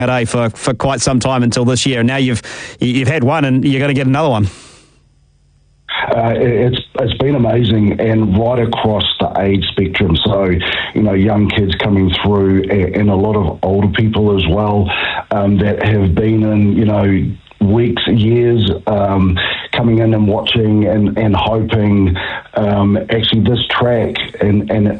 for quite some time until this year. Now you've had one and you're going to get another one. It's been amazing, and right across the age spectrum. So, young kids coming through, and a lot of older people as well that have been in, weeks, years, coming in and watching and hoping. Actually, this track and